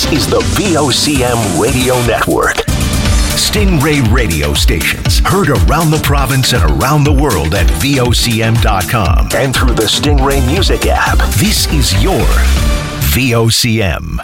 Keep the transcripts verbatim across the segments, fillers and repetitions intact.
is the V O C M Radio Network. Stingray radio stations heard around the province and around the world at V O C M dot com and through the Stingray Music app. This is your V O C M.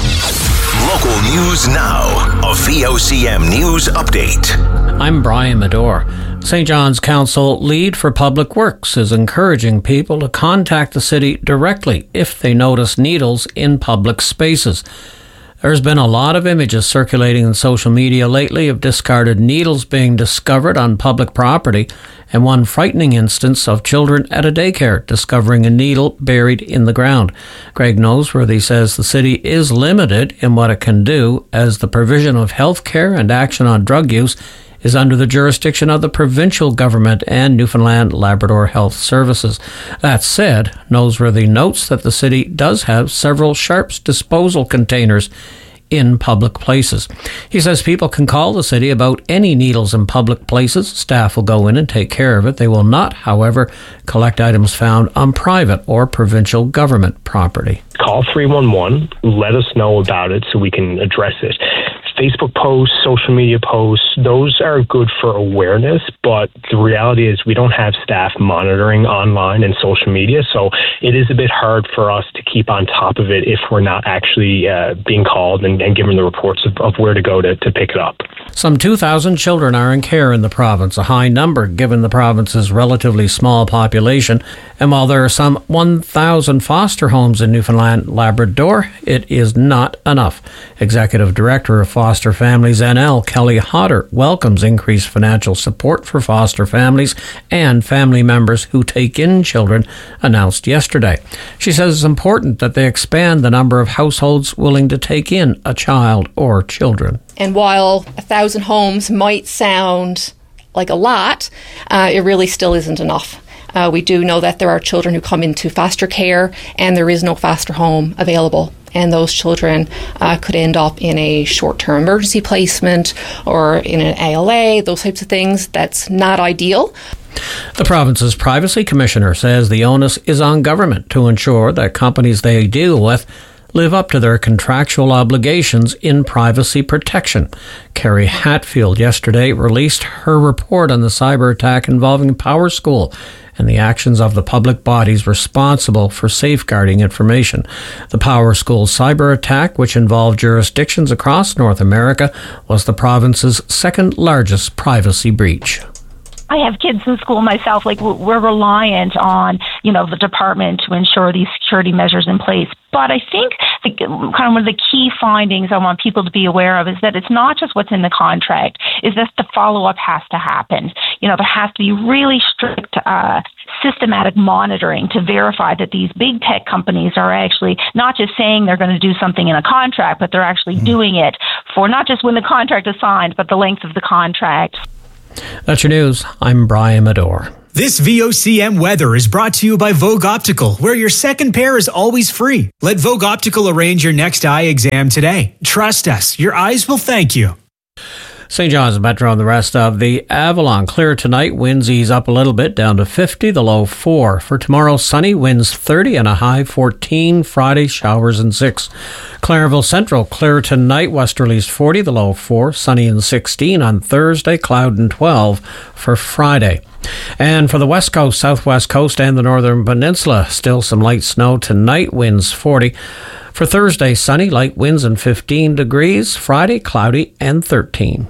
Local news now. A V O C M News Update. I'm Brian Medore. Saint John's Council lead for Public Works is encouraging people to contact the city directly if they notice needles in public spaces. There's been a lot of images circulating in social media lately of discarded needles being discovered on public property, and one frightening instance of children at a daycare discovering a needle buried in the ground. Greg Noseworthy says the city is limited in what it can do, as the provision of health care and action on drug use is under the jurisdiction of the provincial government and Newfoundland Labrador Health Services. That said, Noseworthy notes that the city does have several sharps disposal containers in public places. He says people can call the city about any needles in public places. Staff will go in and take care of it. They will not, however, collect items found on private or provincial government property. Call three one one, let us know about it so we can address it. Facebook posts, social media posts, those are good for awareness, but the reality is we don't have staff monitoring online and social media, so it is a bit hard for us to keep on top of it if we're not actually uh, being called and, and given the reports of, of where to go to, to pick it up. Some two thousand children are in care in the province, a high number given the province's relatively small population. And while there are some one thousand foster homes in Newfoundland Labrador, it is not enough. Executive Director of Foster Families N L, Kelly Hodder, welcomes increased financial support for foster families and family members who take in children, announced yesterday. She says it's important that they expand the number of households willing to take in a child or children. And while a thousand homes might sound like a lot, uh, it really still isn't enough. Uh, we do know that there are children who come into foster care and there is no foster home available. And those children uh, could end up in a short-term emergency placement or in an A L A, those types of things. That's not ideal. The province's Privacy Commissioner says the onus is on government to ensure that companies they deal with live up to their contractual obligations in privacy protection. Carrie Hatfield yesterday released her report on the cyber attack involving Power School and the actions of the public bodies responsible for safeguarding information. The Power School cyber attack, which involved jurisdictions across North America, was the province's second largest privacy breach. I have kids in school myself. Like, we're reliant on, you know, the department to ensure these security measures in place. But I think the, kind of one of the key findings I want people to be aware of is that it's not just what's in the contract, is that the follow-up has to happen. You know, there has to be really strict, uh, systematic monitoring to verify that these big tech companies are actually not just saying they're going to do something in a contract, but they're actually mm-hmm. doing it for not just when the contract is signed, but the length of the contract. That's your news. I'm Brian Medore. This V O C M weather is brought to you by Vogue Optical, where your second pair is always free. Let Vogue Optical arrange your next eye exam today. Trust us, your eyes will thank you. Saint John's Metro and the rest of the Avalon. Clear tonight, winds ease up a little bit, down to fifty, the low four. For tomorrow, sunny, winds thirty and a high fourteen. Friday, showers and six. Clairville Central, clear tonight, westerlies forty, the low four. Sunny and sixteen on Thursday, cloud and twelve for Friday. And for the west coast, southwest coast, and the northern peninsula, still some light snow tonight, winds forty. For Thursday, sunny, light winds and fifteen degrees. Friday, cloudy and thirteen.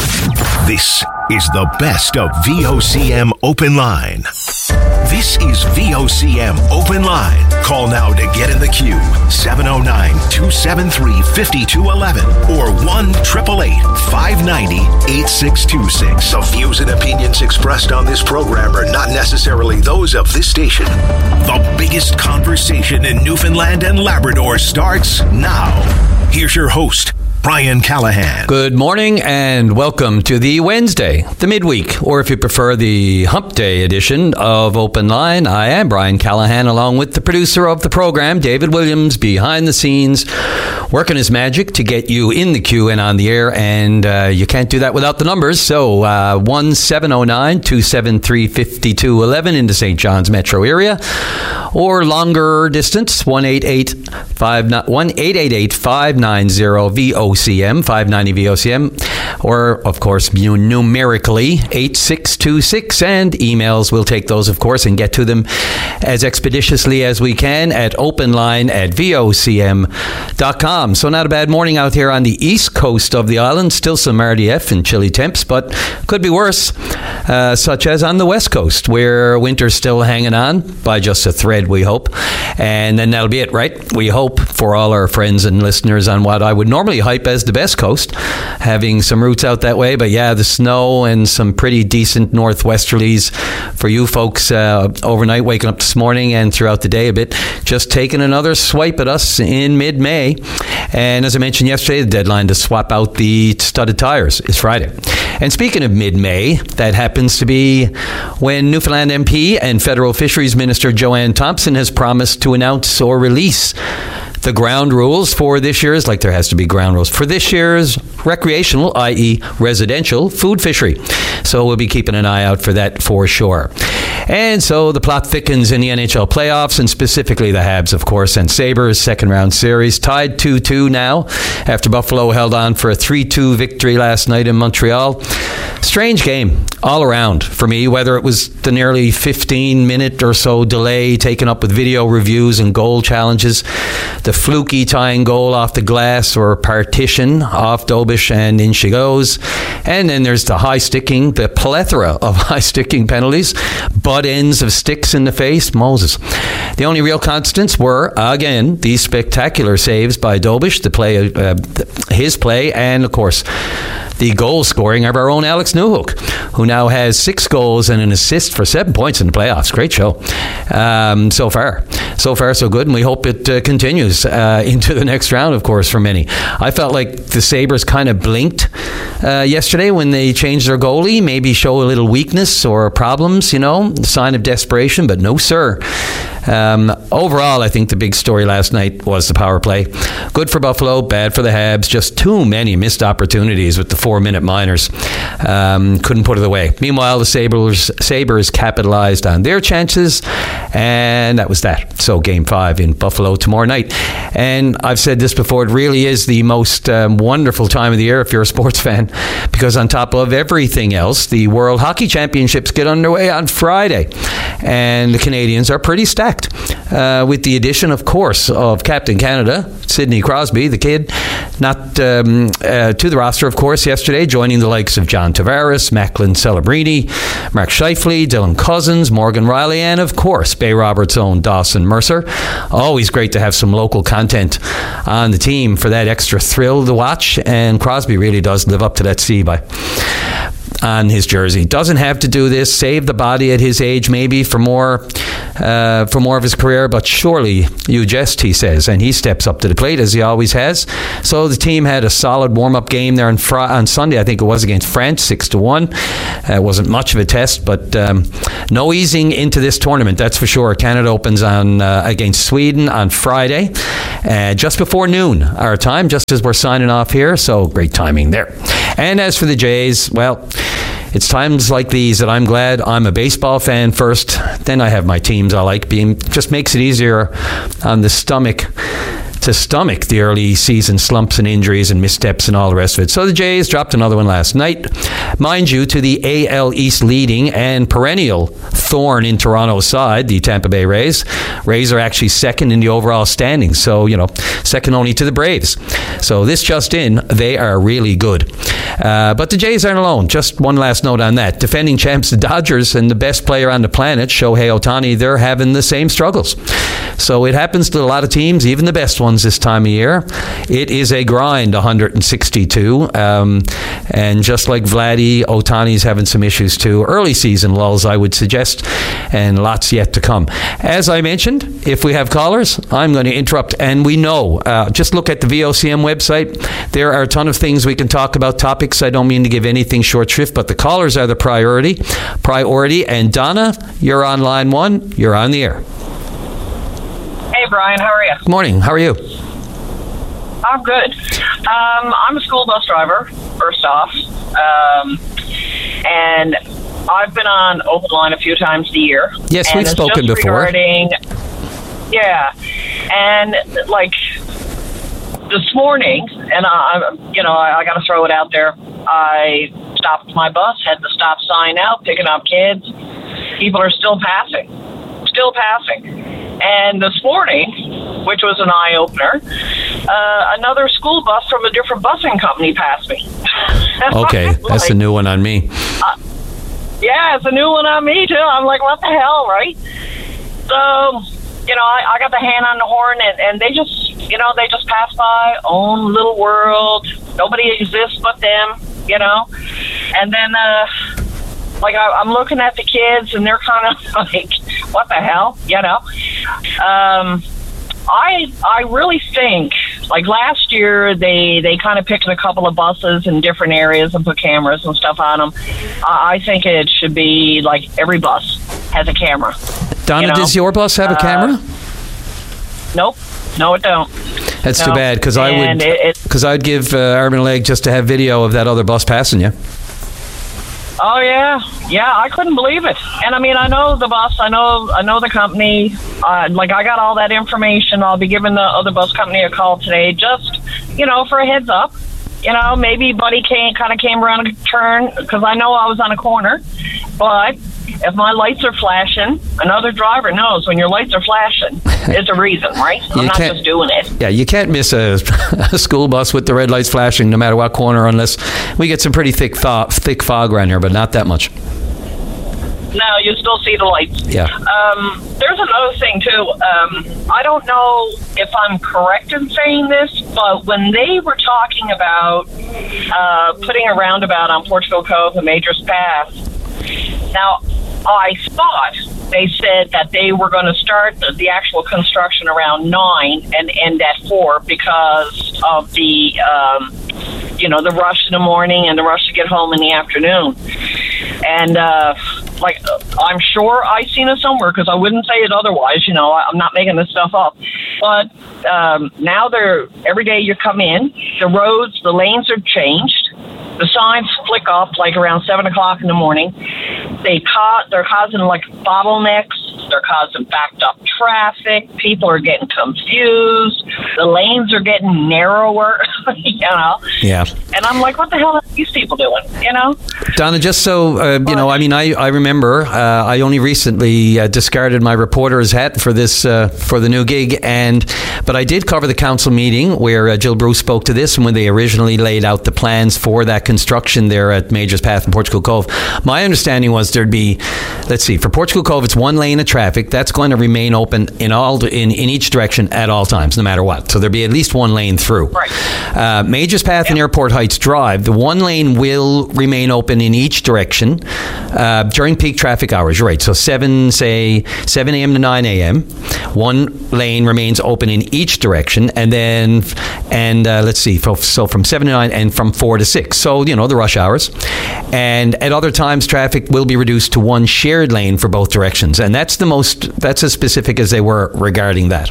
This is the best of V O C M Open Line. This is V O C M Open Line. Call now to get in the queue. seven oh nine, two seven three, five two one one or one eight eight eight, five nine zero, eight six two six. The views and opinions expressed on this program are not necessarily those of this station. The biggest conversation in Newfoundland and Labrador starts now. Here's your host, Brian Callahan. Good morning and welcome to the Wednesday, the midweek, or if you prefer the hump day edition of Open Line. I am Brian Callahan, along with the producer of the program, David Williams, behind the scenes, working his magic to get you in the queue and on the air, and uh, you can't do that without the numbers. So uh, one seven oh nine, two seven three, five two one one in the Saint John's metro area, or longer distance, one eight eight eight five nine zero V O C M, five ninety V O C M, or of course numerically eight six two six, and emails, we'll take those of course and get to them as expeditiously as we can at openline at V O C M dot com. So not a bad morning out here on the east coast of the island, still some R D F and chilly temps, but could be worse, uh, such as on the west coast where winter's still hanging on by just a thread, we hope. And then that'll be it, right? We hope for all our friends and listeners on what I would normally hype as the best coast, having some roots out that way. But yeah, the snow and some pretty decent northwesterlies for you folks uh, overnight, waking up this morning and throughout the day a bit, just taking another swipe at us in mid-May. And as I mentioned yesterday, the deadline to swap out the studded tires is Friday. And speaking of mid-May, that happens to be when Newfoundland M P and Federal Fisheries Minister Joanne Thompson has promised to announce or release the ground rules for this year's, like there has to be ground rules, for this year's recreational, that is residential, food fishery. So we'll be keeping an eye out for that for sure. And so the plot thickens in the N H L playoffs, and specifically the Habs, of course, and Sabres second round series tied two two now after Buffalo held on for a three two victory last night in Montreal. Strange game all around for me, whether it was the nearly fifteen minute or so delay taken up with video reviews and goal challenges, the fluky tying goal off the glass or partition off Dobish, and in she goes. And then there's the high sticking, the plethora of high sticking penalties, butt ends of sticks in the face. Moses. The only real constants were, again, these spectacular saves by Dobish, the play, uh, his play, and of course, the goal scoring of our own Alex Newhook, who now has six goals and an assist for seven points in the playoffs. Great show um, so far. So far, so good, and we hope it uh, continues uh, into the next round, of course, for many. I felt like the Sabres kind of blinked uh, yesterday when they changed their goalie, maybe show a little weakness or problems, you know, the sign of desperation, but no, sir. Um, overall, I think the big story last night was the power play. Good for Buffalo, bad for the Habs. Just too many missed opportunities with the four-minute minors. Um, couldn't put it away. Meanwhile, the Sabres, Sabres capitalized on their chances, and that was that. So game five in Buffalo tomorrow night. And I've said this before, it really is the most um, wonderful time of the year if you're a sports fan, because on top of everything else, the World Hockey Championships get underway on Friday, and the Canadians are pretty stacked. Uh, with the addition, of course, of Captain Canada, Sidney Crosby, the kid, not um, uh, to the roster, of course, yesterday, joining the likes of John Tavares, Macklin Celebrini, Mark Scheifele, Dylan Cousins, Morgan Riley, and, of course, Bay Roberts' own Dawson Mercer. Always great to have some local content on the team for that extra thrill to watch, and Crosby really does live up to that C by on his jersey. Doesn't have to do this, save the body at his age maybe for more uh, for more of his career, but surely you jest, he says, and he steps up to the plate as he always has. So the team had a solid warm-up game there on, fr- on Sunday, I think it was, against France, six to one. Uh, it wasn't much of a test, but um, no easing into this tournament, that's for sure. Canada opens on uh, against Sweden on Friday, uh, just before noon our time, just as we're signing off here, so great timing there. And as for the Jays, well, it's times like these that I'm glad I'm a baseball fan first, then I have my teams I like. Being just makes it easier on the stomach to stomach the early season slumps and injuries and missteps and all the rest of it. So the Jays dropped another one last night, mind you, to the A L East leading and perennial thorn in Toronto's side, the Tampa Bay Rays. Rays are actually second in the overall standings, so, you know, second only to the Braves. So this just in, they are really good. Uh, but the Jays aren't alone. Just one last note on that. Defending champs, the Dodgers, and the best player on the planet, Shohei Ohtani, they're having the same struggles. So it happens to a lot of teams, even the best ones ones this time of year. It is a grind, one hundred sixty-two. Um, and just like Vladdy, Ohtani's having some issues too. Early season lulls, I would suggest, and lots yet to come. As I mentioned, if we have callers, I'm going to interrupt. And we know, uh, just look at the V O C M website. There are a ton of things we can talk about, topics. I don't mean to give anything short shrift, but the callers are the priority. Priority. And Donna, you're on line one. You're on the air. Hey, Brian. How are you? Good morning. How are you? I'm good. Um, I'm a school bus driver, first off. Um, and I've been on Open Line a few times a year. Yes, and we've spoken before. Regarding, yeah. And, like, this morning, and I, you know, I, I got to throw it out there, I stopped my bus, had the stop sign out, picking up kids. People are still passing. Still passing. And this morning, which was an eye-opener, uh, another school bus from a different busing company passed me. Okay, like, that's a new one on me. Uh, yeah, it's a new one on me, too. I'm like, what the hell, right? So, you know, I, I got the hand on the horn, and, and they just, you know, they just pass by, own little world. Nobody exists but them, you know? And then, uh, like, I, I'm looking at the kids, and they're kind of like, what the hell, you know? Um, I I really think, like last year, they, they kind of picked a couple of buses in different areas and put cameras and stuff on them. Uh, I think it should be like every bus has a camera. Donna, you know? Does your bus have a camera? Uh, nope. No, it don't. That's no. too bad, because I would because I'd give uh, arm and a leg just to have video of that other bus passing you. Oh yeah, yeah. I couldn't believe it. And I mean, I know the bus. I know, I know the company. Uh, like, I got all that information. I'll be giving the other bus company a call today, just you know, for a heads up. You know, maybe Buddy came, kind of came around a turn, because I know I was on a corner. But if my lights are flashing, another driver knows when your lights are flashing, it's a reason, right? I'm you not just doing it. Yeah, you can't miss a, a school bus with the red lights flashing no matter what corner, unless we get some pretty thick fog, thick fog around here, but not that much. No, you still see the lights. Yeah. Um, there's another thing, too. Um, I don't know if I'm correct in saying this, but when they were talking about uh, putting a roundabout on Portugal Cove and Majors Pass, now, I thought they said that they were going to start the, the actual construction around nine and end at four because of the, um, you know, the rush in the morning and the rush to get home in the afternoon. And, uh, like, I'm sure I've seen it somewhere, because I wouldn't say it otherwise. You know, I'm not making this stuff up. But um, now they're, every day you come in, the roads, the lanes are changed. The signs flick up like around seven o'clock in the morning. They ca- they're causing like bottlenecks. They're causing backed up traffic. People are getting confused. The lanes are getting narrower, you know. Yeah. And I'm like, what the hell are these people doing, you know? Donna, just so, uh, you know, I mean, I, I remember uh, I only recently uh, discarded my reporter's hat for this, uh, for the new gig, and but I did cover the council meeting where uh, Jill Bruce spoke to this, and when they originally laid out the plans for that construction there at Majors Path and Portugal Cove. My understanding was there'd be, let's see, for Portugal Cove, it's one lane of traffic. That's going to remain open in all in, in each direction at all times, no matter what. So there'll be at least one lane through. Right. Uh, Majors Path yep. and Airport Heights Drive, the one lane will remain open in each direction uh, during peak traffic hours. You're right. So seven, say seven a.m. to nine a.m. One lane remains open in each direction, and then and uh, let's see, so from seven to nine and from four to six. So you know the rush hours, and at other times traffic will be reduced to one shared lane for both directions, and that's the most. That's as specific as they were regarding that.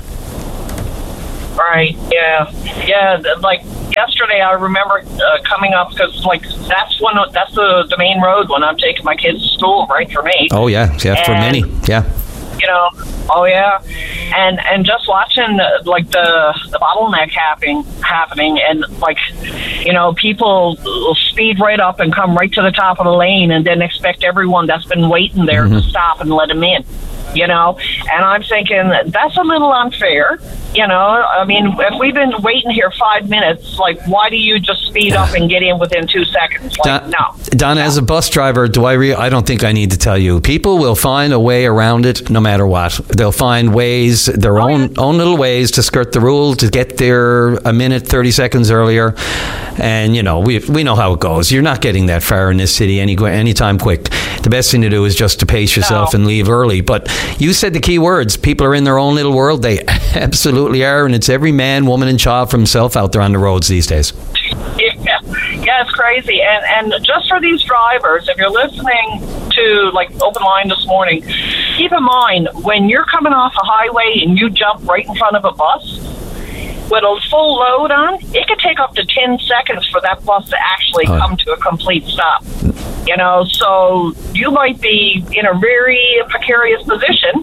Right. Yeah. Yeah. Like yesterday, I remember uh, coming up because, like, that's one. Of, that's the, the main road when I'm taking my kids to school, right, for me. Oh yeah, yeah, and, for many, yeah. You know. Oh yeah. And and just watching uh, like the the bottleneck happening happening, and like, you know, people will speed right up and come right to the top of the lane, and then expect everyone that's been waiting there mm-hmm. to stop and let them in. you know, and I'm thinking that's a little unfair. You know, I mean, if we've been waiting here five minutes, like, why do you just speed up and get in within two seconds? Like, Don, no. Donna, no. as a bus driver, do I re- I don't think I need to tell you. People will find a way around it no matter what. They'll find ways, their oh, own yeah. own little ways to skirt the rule, to get there a minute, thirty seconds earlier. And, you know, we we know how it goes. You're not getting that far in this city any anytime quick. The best thing to do is just to pace yourself no. and leave early. But you said the key words. People are in their own little world. They absolutely are. And it's every man, woman, and child for himself out there on the roads these days. Yeah, yeah, it's crazy. And and just for these drivers, if you're listening to, like, Open Line this morning, keep in mind, when you're coming off a highway and you jump right in front of a bus, with a full load on, it could take up to ten seconds for that bus to actually oh. come to a complete stop. You know, so you might be in a very precarious position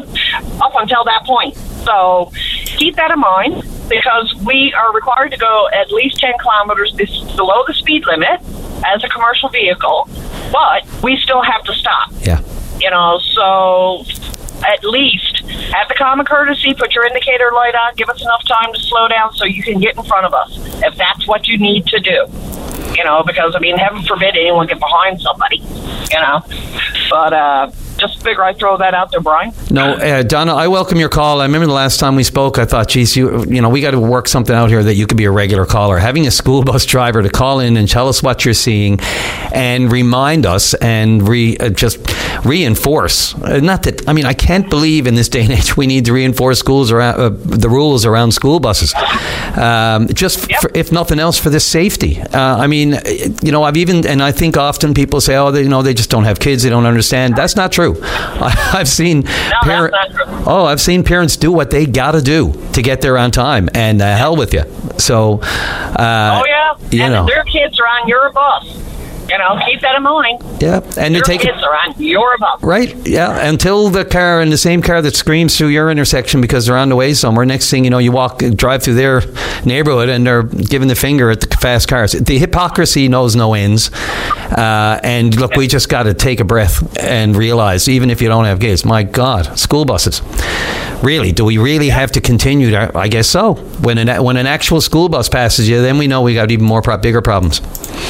up until that point. So keep that in mind, because we are required to go at least ten kilometers below the speed limit as a commercial vehicle, but we still have to stop. Yeah. You know, so at least have the common courtesy, put your indicator light on, give us enough time to slow down so you can get in front of us, if that's what you need to do. You know, because, I mean, heaven forbid anyone get behind somebody, you know. But uh, just figure I'd throw that out there, Brian. No, uh, Donna, I welcome your call. I remember the last time we spoke, I thought, geez, you, you know, we got to work something out here that you could be a regular caller. Having a school bus driver to call in and tell us what you're seeing and remind us and re, uh, just reinforce. Uh, not that, I mean, I can't believe in this day and age we need to reinforce schools around, uh, the rules around school buses. Um, just, yep. for, if nothing else, for this safety. Uh, I mean, you know, I've even, and I think often people say, oh, they, you know, they just don't have kids, they don't understand. That's not true. I, I've seen no, parents. That's not true. Oh, I've seen parents do what they got to do to get there on time, and uh, hell with you. So, uh, oh yeah, you and know, their kids are on your bus. You know, keep that in mind. Yeah, and your they take kids are on your bus. Right, yeah, until the car, in the same car that screams through your intersection because they're on the way somewhere. Next thing you know, you walk, drive through their neighborhood and they're giving the finger at the fast cars. The hypocrisy knows no ends. Uh, and look, we just got to take a breath and realize, even if you don't have kids, my God, school buses. Really, do we really have to continue to? I guess so. When an, when an actual school bus passes you, then we know we got even more, pro- bigger problems.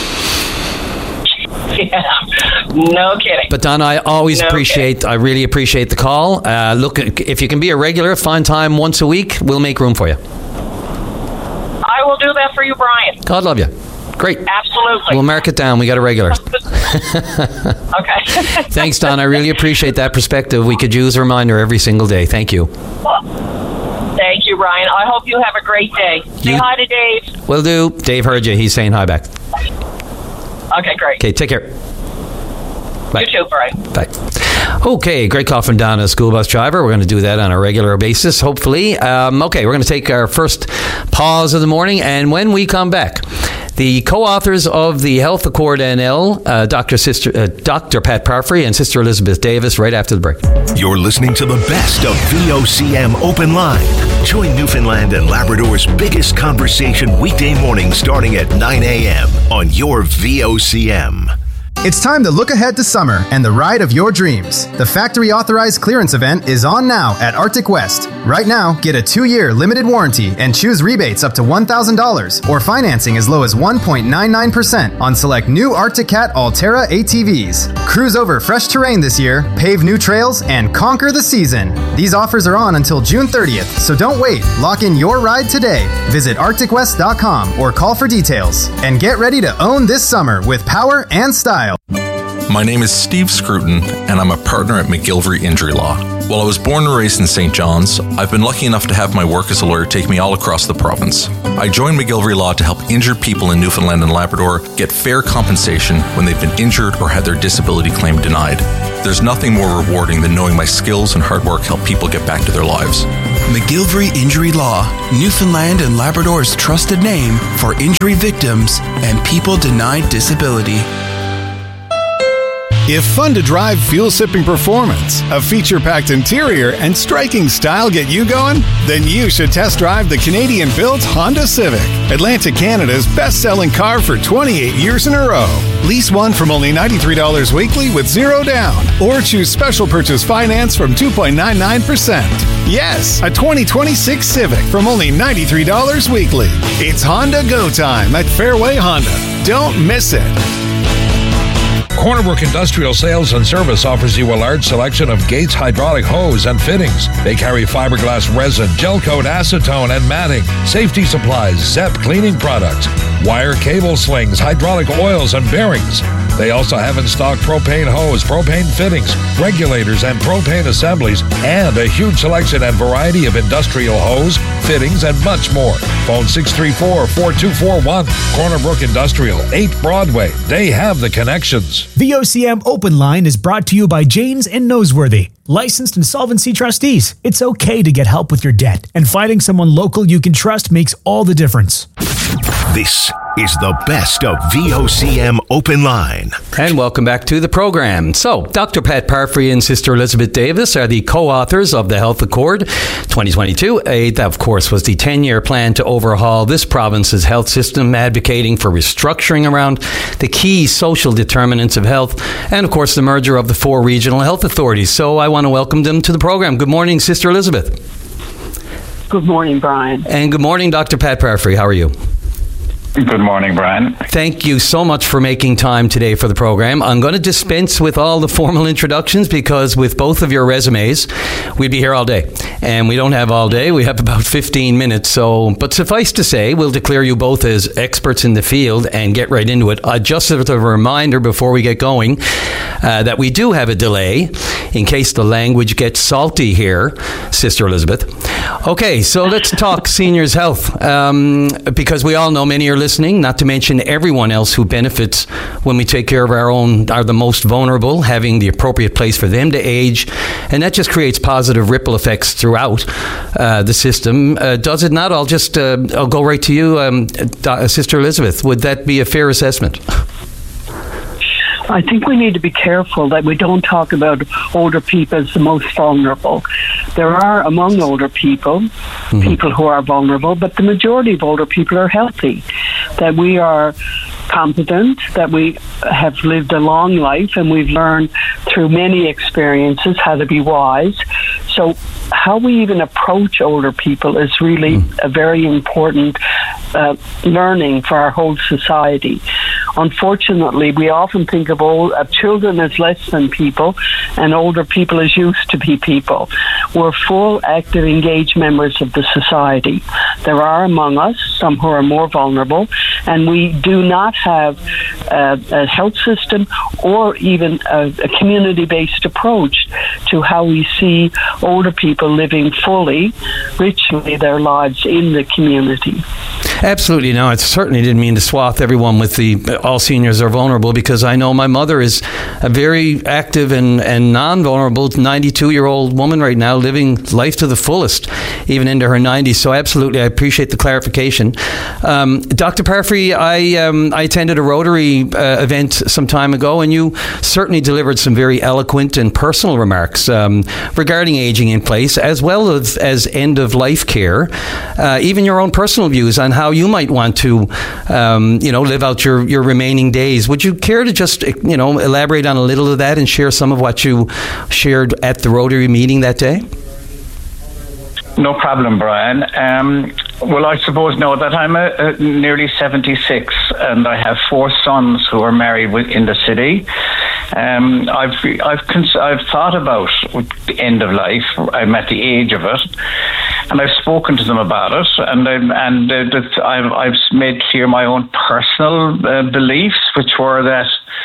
Yeah, no kidding. But Donna, I always no appreciate, kidding. I really appreciate the call. Uh, look, if you can be a regular, find time once a week, we'll make room for you. I will do that for you, Brian. God love you. Great. Absolutely. We'll mark it down. We got a regular. Okay. Thanks, Don. I really appreciate that perspective. We could use a reminder every single day. Thank you. Well, thank you, Brian. I hope you have a great day. Say You- hi to Dave. Will do. Dave heard you. He's saying hi back. Okay, great. Okay, take care. Bye. You too, Brian. Bye. Okay, great call from Donna, school bus driver. We're going to do that on a regular basis, hopefully. Um, okay, we're going to take our first pause of the morning, and when we come back, the co-authors of the Health Accord N L, uh, Doctor Sister, uh, Doctor Pat Parfrey and Sister Elizabeth Davis, right after the break. You're listening to the best of V O C M Open Line. Join Newfoundland and Labrador's biggest conversation weekday morning starting at nine a.m. on your V O C M. It's time to look ahead to summer and the ride of your dreams. The factory authorized clearance event is on now at Arctic West. Right now, get a two-year limited warranty and choose rebates up to one thousand dollars or financing as low as one point nine nine percent on select new Arctic Cat Altera A T Vs. Cruise over fresh terrain this year, pave new trails, and conquer the season. These offers are on until June thirtieth, so don't wait. Lock in your ride today. Visit arctic west dot com or call for details. And get ready to own this summer with power and style. My name is Steve Scruton, and I'm a partner at McGillivray Injury Law. While I was born and raised in Saint John's, I've been lucky enough to have my work as a lawyer take me all across the province. I joined McGillivray Law to help injured people in Newfoundland and Labrador get fair compensation when they've been injured or had their disability claim denied. There's nothing more rewarding than knowing my skills and hard work help people get back to their lives. McGillivray Injury Law, Newfoundland and Labrador's trusted name for injury victims and people denied disability. If fun-to-drive, fuel-sipping performance, a feature-packed interior, and striking style get you going, then you should test drive the Canadian-built Honda Civic, Atlantic Canada's best-selling car for twenty-eight years in a row. Lease one from only ninety-three dollars weekly with zero down, or choose special purchase finance from two point nine nine percent. Yes, a twenty twenty-six Civic from only ninety-three dollars weekly. It's Honda Go Time at Fairway Honda. Don't miss it. Cornerbrook Industrial Sales and Service offers you a large selection of Gates hydraulic hose and fittings. They carry fiberglass resin, gel coat acetone and matting, safety supplies, Zep cleaning products, wire cable slings, hydraulic oils and bearings. They also have in stock propane hose, propane fittings, regulators and propane assemblies, and a huge selection and variety of industrial hose, fittings, and much more. Phone six three four, four two four one. Cornerbrook Industrial, eight Broadway. They have the connections. V O C M Open Line is brought to you by Janes and Noseworthy, licensed insolvency trustees. It's okay to get help with your debt, and finding someone local you can trust makes all the difference. This is the best of V O C M Open Line. And welcome back to the program. So, Doctor Pat Parfrey and Sister Elizabeth Davis are the co-authors of the Health Accord twenty twenty-two. A, that, of course, was the ten-year plan to overhaul this province's health system, advocating for restructuring around the key social determinants of health, and, of course, the merger of the four regional health authorities. So, I want to welcome them to the program. Good morning, Sister Elizabeth. Good morning, Brian. And good morning, Doctor Pat Parfrey. How are you? Good morning, Brian. Thank you so much for making time today for the program. I'm going to dispense with all the formal introductions because with both of your resumes, we'd be here all day. And we don't have all day. We have about fifteen minutes. So, but suffice to say, we'll declare you both as experts in the field and get right into it. Uh, just as a reminder before we get going, uh, that we do have a delay in case the language gets salty here, Sister Elizabeth. Okay, so let's talk seniors' health, um, because we all know many are listening, not to mention everyone else who benefits when we take care of our own, are the most vulnerable, having the appropriate place for them to age, and that just creates positive ripple effects throughout uh, the system. Uh, does it not? I'll just, uh, I'll go right to you, um, Sister Elizabeth. Would that be a fair assessment? I think we need to be careful that we don't talk about older people as the most vulnerable. There are, among older people, mm-hmm. people who are vulnerable, but the majority of older people are healthy, that we are competent, that we have lived a long life, and we've learned through many experiences how to be wise. So how we even approach older people is really mm. a very important uh, learning for our whole society. Unfortunately, we often think of old of children as less than people and older people as used to be people. We're full, active, engaged members of the society. There are among us some who are more vulnerable, and we do not have a, a health system or even a, a community-based approach to how we see older people living fully, richly their lives in the community. Absolutely. No, I certainly didn't mean to swath everyone with the all seniors are vulnerable, because I know my mother is a very active and, and non-vulnerable ninety-two-year-old woman right now, living life to the fullest, even into her nineties. So absolutely, I appreciate the clarification. Um, Doctor Parfrey, I, um, I attended a Rotary uh, event some time ago, and you certainly delivered some very eloquent and personal remarks um, regarding aging in place, as well as, as end-of-life care, uh, even your own personal views on how you might want to, um, you know, live out your, your remaining days. Would you care to just, you know, elaborate on a little of that and share some of what you shared at the Rotary meeting that day? No problem, Brian. Um, well, I suppose know that I'm a, a nearly seventy-six, and I have four sons who are married in the city. Um, I've I've cons- I've thought about the end of life. I'm at the age of it, and I've spoken to them about it, and I'm, and uh, I've I've made clear my own personal uh, beliefs, which were that.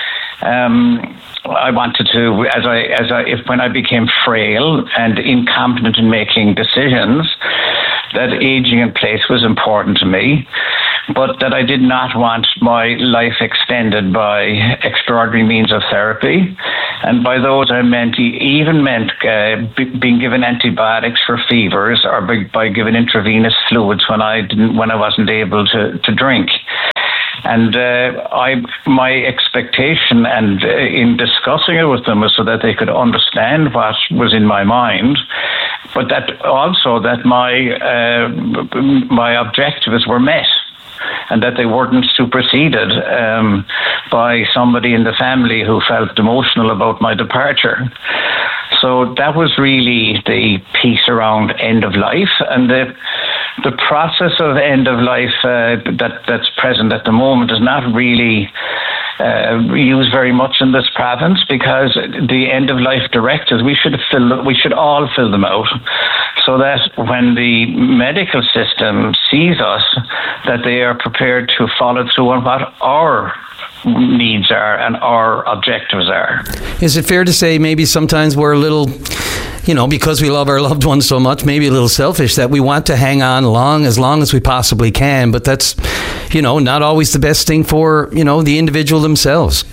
Um, I wanted to, as I, as I, if when I became frail and incompetent in making decisions, that aging in place was important to me, but that I did not want my life extended by extraordinary means of therapy. And by those I meant, even meant uh, b- being given antibiotics for fevers, or by, by giving intravenous fluids when I didn't, when I wasn't able to, to drink. And uh, I, my expectation and uh, in discussing it with them was so that they could understand what was in my mind, but that also that my uh, my objectives were met, and that they weren't superseded um, by somebody in the family who felt emotional about my departure. So that was really the piece around end of life, and the the process of end of life uh, that that's present at the moment is not really uh, used very much in this province, because the end of life directives, we should fill we should all fill them out, so that when the medical system sees us, that they are prepared to follow through on what our needs are and our objectives are. Is it fair to say maybe sometimes we're a little, you know, because we love our loved ones so much, maybe a little selfish, that we want to hang on long as long as we possibly can, but that's, you know, not always the best thing for, you know, the individual themselves?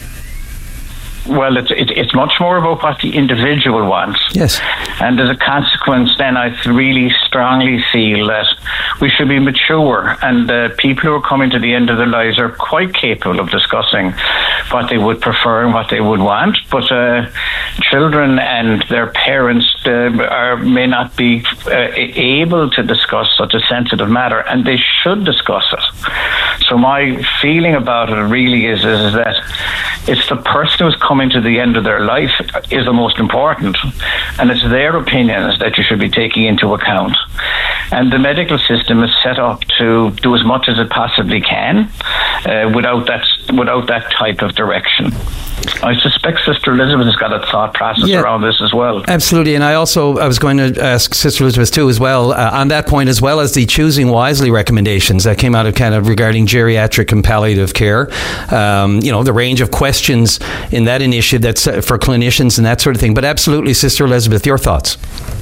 Well, it's it, it's much more about what the individual wants. Yes. And as a consequence, then I really strongly feel that we should be mature, and uh, people who are coming to the end of their lives are quite capable of discussing what they would prefer and what they would want. But uh, children and their parents uh, are, may not be uh, able to discuss such a sensitive matter, and they should discuss it. So my feeling about it really is, is that it's the person who's coming to the end of their life is the most important, and it's their opinions that you should be taking into account. And the medical system is set up to do as much as it possibly can uh, without that without that type of direction. I suspect Sister Elizabeth has got a thought process yeah, around this as well. Absolutely, and I also I was going to ask Sister Elizabeth too as well uh, on that point, as well as the Choosing Wisely recommendations that came out of kind of regarding geriatric and palliative care. Um, you know, the range of questions in that initiative that's uh, for clinicians and that sort of thing. But absolutely, Sister Elizabeth, your thoughts?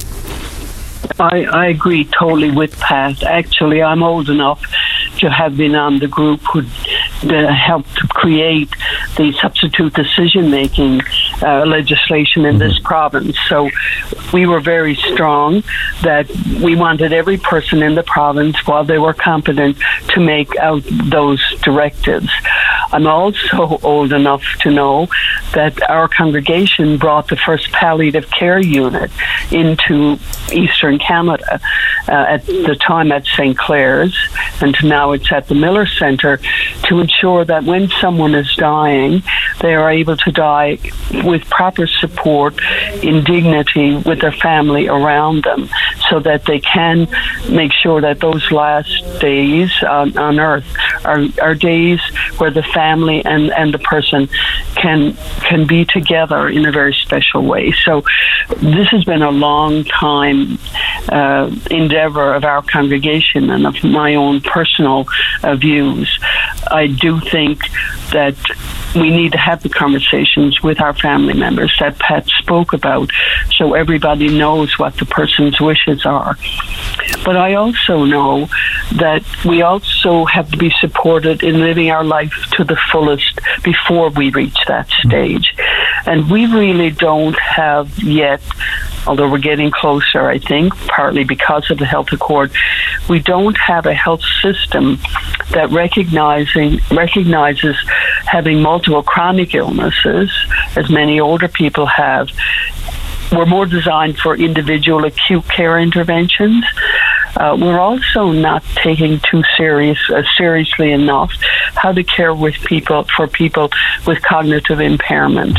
I, I agree totally with Pat. Actually, I'm old enough to have been on the group who uh, helped to create the substitute decision-making uh, legislation in mm-hmm. this province. So we were very strong that we wanted every person in the province, while they were competent, to make out those directives. I'm also old enough to know that our congregation brought the first palliative care unit into Eastern Canada, uh, at the time at Saint Clair's, and now it's at the Miller Centre, to ensure that when someone is dying, they are able to die with proper support, in dignity, with their family around them, so that they can make sure that those last days on, on earth are, are days where the family and, and the person can can be together in a very special way. So this has been a long time uh, endeavor of our congregation and of my own personal uh, views. I do think that we need to have the conversations with our family members that Pat spoke about, so everybody knows what the person's wishes are. But I also know that we also have to be supported in living our life to the fullest before we reach that stage. And we really don't have yet, although we're getting closer, I think, partly because of the health accord, we don't have a health system that recognizing recognizes having multiple chronic illnesses, as many older people have. We're more designed for individual acute care interventions. Uh, we're also not taking too serious uh, seriously enough how to care with people for people with cognitive impairment.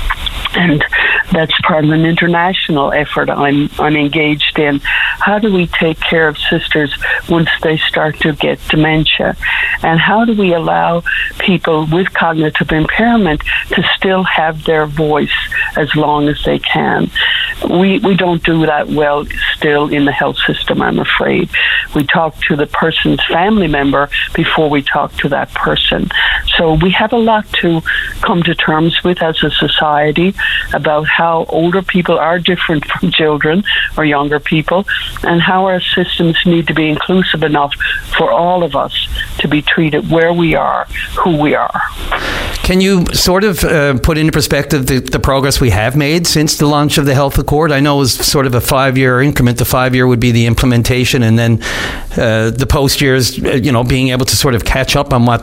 And that's part of an international effort I'm I'm engaged in. How do we take care of sisters once they start to get dementia? And how do we allow people with cognitive impairment to still have their voice as long as they can? We we don't do that well still in the health system, I'm afraid. We talk to the person's family member before we talk to that person. So we have a lot to come to terms with as a society about how older people are different from children or younger people, and how our systems need to be inclusive enough for all of us to be treated where we are, who we are. Can you sort of uh, put into perspective the, the progress we have made since the launch of the Health Accord? I know it was sort of a five-year increment. The five-year would be the implementation, and then uh, the post-years, you know, being able to sort of catch up on what